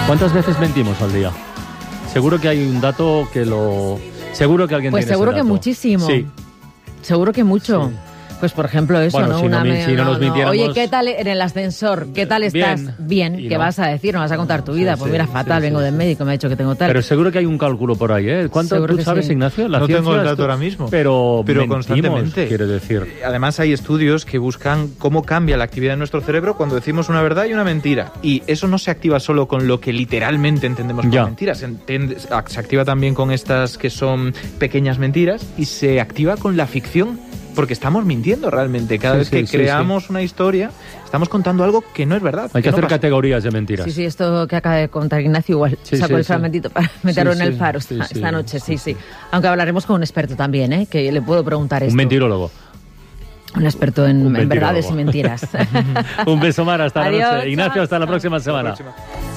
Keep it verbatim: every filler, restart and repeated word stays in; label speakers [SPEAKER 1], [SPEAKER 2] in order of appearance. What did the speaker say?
[SPEAKER 1] ¿Cuántas veces mentimos al día? Seguro que hay un dato que lo... Seguro que alguien
[SPEAKER 2] pues
[SPEAKER 1] tiene
[SPEAKER 2] seguro
[SPEAKER 1] ese
[SPEAKER 2] que
[SPEAKER 1] dato.
[SPEAKER 2] muchísimo.
[SPEAKER 1] Sí.
[SPEAKER 2] Seguro que mucho. Sí. Pues por ejemplo eso,
[SPEAKER 1] bueno,
[SPEAKER 2] ¿no?
[SPEAKER 1] Si
[SPEAKER 2] Una
[SPEAKER 1] no,
[SPEAKER 2] me...
[SPEAKER 1] si no nos
[SPEAKER 2] no,
[SPEAKER 1] mintiéramos...
[SPEAKER 2] Oye, ¿qué tal en el ascensor? ¿Qué tal estás?
[SPEAKER 1] Bien.
[SPEAKER 2] Bien.
[SPEAKER 1] Y
[SPEAKER 2] ¿Qué
[SPEAKER 1] no.
[SPEAKER 2] vas a decir? ¿No vas a contar tu vida?
[SPEAKER 1] Sí,
[SPEAKER 2] pues
[SPEAKER 1] sí,
[SPEAKER 2] mira, fatal,
[SPEAKER 1] sí,
[SPEAKER 2] vengo
[SPEAKER 1] sí,
[SPEAKER 2] del
[SPEAKER 1] sí.
[SPEAKER 2] médico, me ha dicho que tengo tal.
[SPEAKER 1] Pero seguro que hay un cálculo por ahí, ¿eh? ¿Cuánto
[SPEAKER 2] Seguro
[SPEAKER 1] tú
[SPEAKER 2] que
[SPEAKER 1] sabes,
[SPEAKER 2] sí.
[SPEAKER 1] Ignacio? La
[SPEAKER 3] no
[SPEAKER 1] ciencia
[SPEAKER 3] tengo el dato
[SPEAKER 1] estu...
[SPEAKER 3] ahora mismo.
[SPEAKER 1] Pero,
[SPEAKER 3] pero
[SPEAKER 1] mentimos,
[SPEAKER 3] constantemente.
[SPEAKER 1] Quiero decir.
[SPEAKER 3] Además hay estudios que buscan cómo cambia la actividad de nuestro cerebro cuando decimos una verdad y una mentira. Y eso no se activa solo con lo que literalmente entendemos como mentiras. Se, entiende, se activa también con estas que son pequeñas mentiras y se activa con la ficción. Porque estamos mintiendo realmente. Cada
[SPEAKER 1] sí,
[SPEAKER 3] vez
[SPEAKER 1] sí,
[SPEAKER 3] que
[SPEAKER 1] sí,
[SPEAKER 3] creamos sí. una historia, estamos contando algo que no es verdad.
[SPEAKER 1] Hay que, que
[SPEAKER 3] no
[SPEAKER 1] hacer
[SPEAKER 3] pasa.
[SPEAKER 1] categorías de mentiras.
[SPEAKER 2] Sí, sí, esto que acaba de contar Ignacio igual. Sí, sacó sí, el sí. fragmentito para meterlo sí, en el
[SPEAKER 1] sí,
[SPEAKER 2] faro
[SPEAKER 1] sí,
[SPEAKER 2] esta,
[SPEAKER 1] sí,
[SPEAKER 2] esta noche, sí,
[SPEAKER 1] sí,
[SPEAKER 2] sí. Aunque hablaremos con un experto también, ¿eh? Que le puedo preguntar esto.
[SPEAKER 1] Un mentirólogo.
[SPEAKER 2] Un experto en, en verdades y mentiras.
[SPEAKER 1] Un beso, Mar, hasta
[SPEAKER 2] Adiós,
[SPEAKER 1] la noche. Ignacio,
[SPEAKER 2] chao,
[SPEAKER 1] hasta la
[SPEAKER 2] chao.
[SPEAKER 1] próxima semana.
[SPEAKER 3] Hasta la próxima.